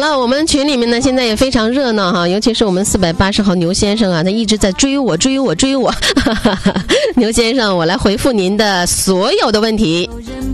了，我们群里面呢现在也非常热闹哈，尤其是我们480号牛先生啊，他一直在追我。牛先生，我来回复您的所有的问题。